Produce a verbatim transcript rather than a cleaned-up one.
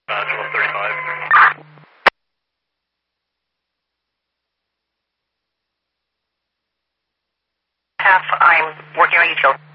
Roger, one thirty-five. Half, I'm working on utility.